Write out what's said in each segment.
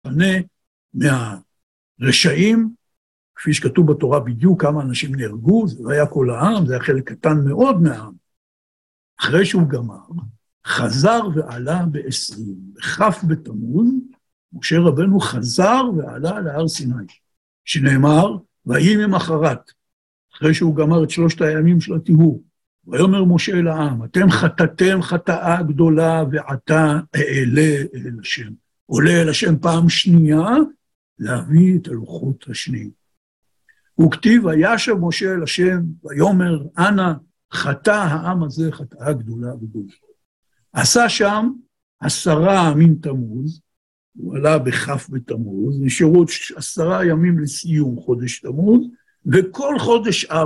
מחנה מהרשעים, כפי שכתוב בתורה בדיוק כמה אנשים נהרגו, זה לא היה כל העם, זה היה חלק קטן מאוד מהעם. אחרי שהוא גמר, חזר ועלה ב-20, בכף בתמוז, משה רבנו חזר ועלה להר סיני, שנאמר, ויהי ממחרת, אחרי שהוא גמר את 3 הימים של הטיהור, ויאמר משה אל העם, אתם חטאתם חטאה גדולה, ועתה אעלה אל השם. עולה אל השם פעם שנייה, להביא את הלוחות השניים. וכתיב, וישב משה אל השם, ויאמר, אנא, חטא העם הזה חטאה גדולה וגדולה. עשה שם 10 ימים תמוז, הוא עלה בכף בתמוז, נשארו 10 ימים לסיום חודש תמוז, וכל חודש אב.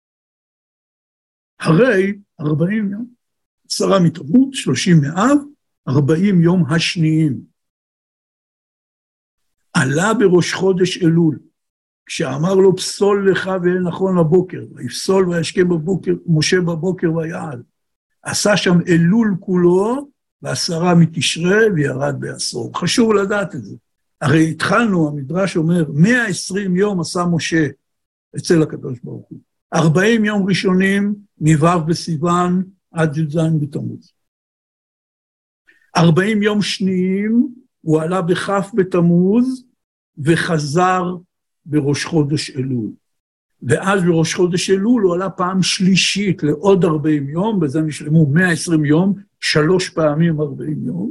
הרי 40 יום, 10 מתמוז, 30 מאב, 40 יום השניים. עלה בראש חודש אלול, כשאמר לו פסול לך ואין נכון לבוקר, ויפסול וישכם בבוקר, משה בבוקר ויעל. עשה שם אלול כולו, ב10 מתשרי וירד בעשור. חשוב לדעת את זה. הרי התחלנו, המדרש אומר, 120 יום עשה משה אצל הקדוש ברוך הוא. 40 יום ראשונים, מו' בסיוון עד י"ז בתמוז. 40 יום שניים, הוא עלה בכף בתמוז, וחזר בראש חודש אלול. ואז בראש חודש אלול הוא עלה פעם שלישית לעוד 40 יום, בזה נשלמו 120 יום, 3 פעמים 40 יום,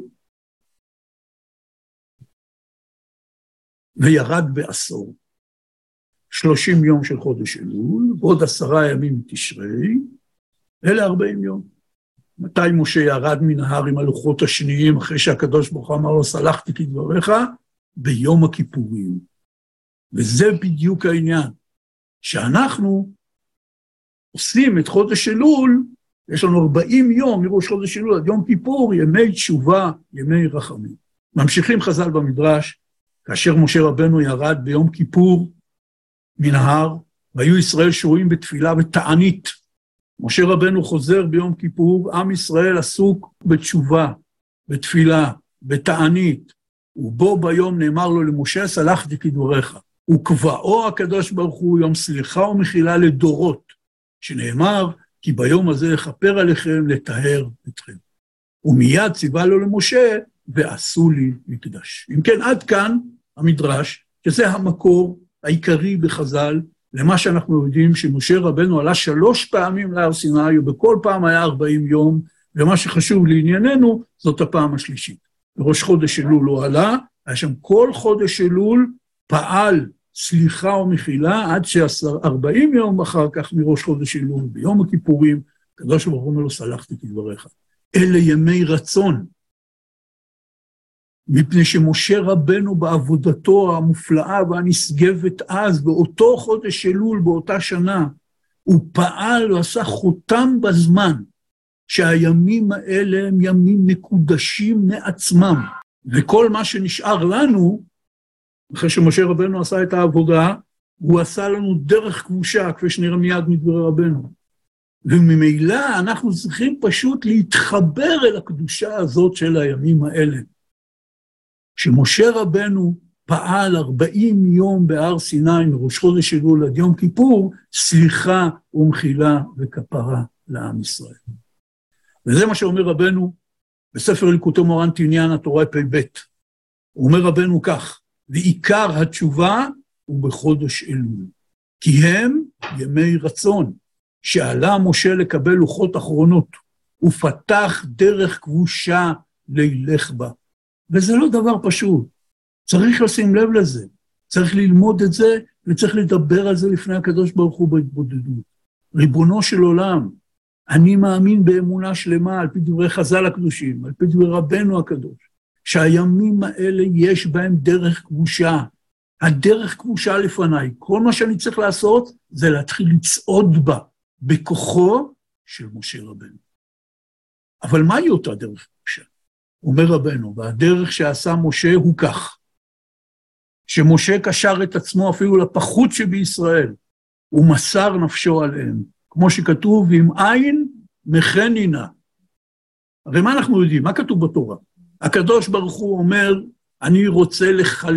וירד בעשור. 30 יום של חודש אלול, ועוד 10 ימים תשרי, אלה 40 יום. מתי משה ירד מן ההר עם הלוחות השניים, אחרי שהקדוש ברוך הוא אמר לו, סלחתי כדבריך, ביום הכיפורים. וזה בדיוק העניין, שאנחנו עושים את חודש אלול, יש לנו 40 יום מראש חודש אלול, עד יום כיפור, ימי תשובה, ימי רחמים. ממשיכים חז"ל במדרש, כאשר משה רבנו ירד ביום כיפור מן ההר, והיו ישראל שרויים בתפילה ותענית. משה רבנו חוזר ביום כיפור, עם ישראל עסוק בתשובה, בתפילה, בתענית, ובו ביום נאמר לו למשה, סלחתי כדבריך. וקבעו הקדוש ברוך הוא יום סליחה ומחילה לדורות, שנאמר, כי ביום הזה יכפר עליכם לטהר אתכם. ומיד ציווה לו למשה, ועשו לי מקדש. אם כן, עד כאן המדרש, שזה המקור העיקרי בחז"ל, למה שאנחנו יודעים שמשה רבנו עלה 3 פעמים להר סיני, ובכל פעם היה 40 יום, ומה שחשוב לענייננו, זאת הפעם השלישית. בראש חודש אלול לא עלה, היה שם כל חודש אלול פעל סליחה ומחילה, עד ש40 יום אחר כך מראש חודש אלול, ביום הכיפורים, הקדוש ברוך הוא אומר לו, סלחתי כדבריך. אלה ימי רצון, מפני שמשה רבנו בעבודתו המופלאה והנשגבת אז, באותו חודש אלול, באותה שנה, הוא פעל ועשה חותם בזמן, שהימים האלה הם ימים מקודשים מעצמם, וכל מה שנשאר לנו, אחרי שמשה רבנו עשה את העבודה, הוא עשה לנו דרך כבושה, כפי שנראה מיד מדברי רבנו. וממילא אנחנו צריכים פשוט להתחבר אל הקדושה הזאת של הימים האלה. שמשה רבנו פעל 40 יום בהר סיני, מראש חודש אלול עד יום כיפור, סליחה ומחילה וכפרה לעם ישראל. וזה מה שאומר רבנו בספר ליקוטי מוהר"ן תניאן התורה פ"ב. הוא אומר רבנו כך, ועיקר התשובה הוא בחודש אלול, כי הם ימי רצון, שעלה משה לקבל לוחות אחרונות, ופתח דרך כבושה לילך בה. וזה לא דבר פשוט, צריך לשים לב לזה, צריך ללמוד את זה, וצריך לדבר על זה לפני הקדוש ברוך הוא בהתבודדות. ריבונו של עולם, אני מאמין באמונה שלמה, על פי דברי חז"ל הקדושים, על פי דברי רבנו הקדוש, שהימים האלה יש בהם דרך כבושה. הדרך כבושה לפניי. כל מה שאני צריך לעשות, זה להתחיל לצעוד בה, בכוחו של משה רבנו. אבל מהי אותה דרך כבושה? אומר רבנו, והדרך שעשה משה הוא כך, שמשה קשר את עצמו אפילו לפחות שבישראל, ומסר נפשו עליהם, כמו שכתוב, עם עין מכנינה. הרי מה אנחנו יודעים? מה כתוב בתורה? הקדוש ברוך הוא אומר אני רוצה לחלל